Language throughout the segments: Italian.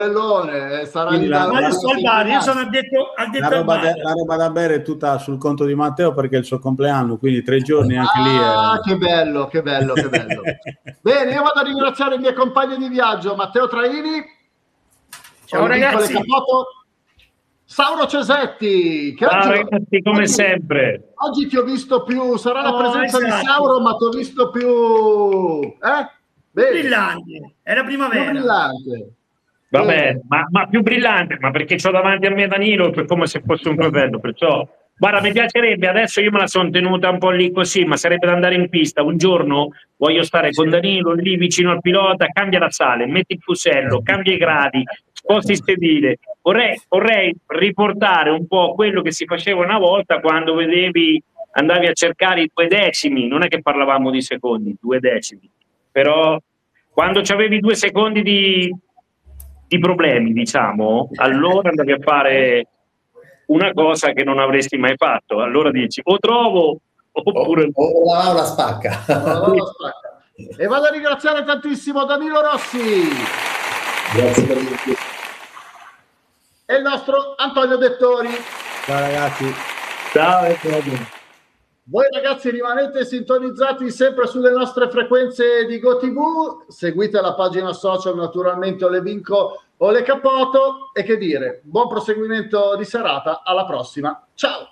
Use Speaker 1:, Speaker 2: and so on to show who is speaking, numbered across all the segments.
Speaker 1: sarà
Speaker 2: Quindi
Speaker 1: lì
Speaker 2: la-
Speaker 1: da...
Speaker 3: Ma
Speaker 2: la-
Speaker 3: io sto al bar, io sono addetto
Speaker 2: La
Speaker 3: al
Speaker 2: roba,
Speaker 3: bar.
Speaker 2: la roba da bere è tutta sul conto di Matteo perché è il suo compleanno, quindi 3 giorni anche lì
Speaker 1: Ah,
Speaker 2: è...
Speaker 1: che bello, che bello, che bello. Bene, io vado a ringraziare i miei compagni di viaggio, Matteo Traini,
Speaker 3: Ciao
Speaker 1: Vincole
Speaker 3: ragazzi.
Speaker 1: Capoto, Sauro Cesetti, che
Speaker 4: Ciao ragazzi, come sempre.
Speaker 1: oggi ti ho visto più, sarà la
Speaker 3: Oh,
Speaker 1: presenza di
Speaker 3: esatto.
Speaker 1: Sauro, ma ti ho visto più... Bene,
Speaker 3: Brillanti, è la
Speaker 1: più
Speaker 3: primavera.
Speaker 1: brillante.
Speaker 4: Vabbè,
Speaker 1: Bene.
Speaker 4: ma più brillante, ma perché c'ho davanti a me Danilo, è come se fosse un fratello, perciò... Guarda, mi piacerebbe, adesso io me la sono tenuta un po' lì così, ma sarebbe da andare in pista. Un giorno voglio stare con Danilo lì vicino al pilota, cambia la sale, metti il fusello, cambia i gradi, sposti il sedile. Vorrei riportare un po' quello che si faceva una volta quando andavi a cercare i 2 decimi, non è che parlavamo di secondi, 2 decimi, però quando c'avevi 2 secondi di problemi, diciamo, allora andavi a fare una cosa che non avresti mai fatto. Allora dici, o trovo oppure no.
Speaker 5: O la Laura spacca.
Speaker 1: E vado a ringraziare tantissimo Danilo Rossi
Speaker 5: Grazie per il...
Speaker 1: e il nostro Antonio Dettori.
Speaker 2: Ciao ragazzi.
Speaker 4: Ciao,
Speaker 1: Voi ragazzi rimanete sintonizzati sempre sulle nostre frequenze di GoTV, seguite la pagina social naturalmente Ole Vinco Ole Capoto e che dire, buon proseguimento di serata, alla prossima, ciao!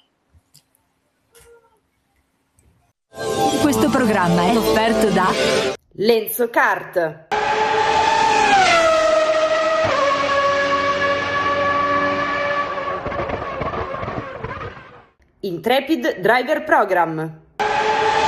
Speaker 6: Questo programma è offerto da
Speaker 7: Lenzo Kart. Intrepid Driver Program.